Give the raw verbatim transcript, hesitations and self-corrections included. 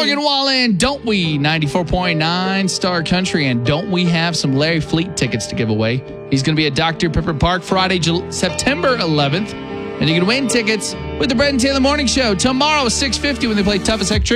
Morgan Wallen, don't we? ninety-four point nine Star Country. And don't we have some Larry Fleet tickets to give away? He's going to be at Doctor Pepper Park Friday, Jul- September eleventh. And you can win tickets with the Brett and Taylor Morning Show tomorrow, six fifty, when they play Toughest Heck Trivia.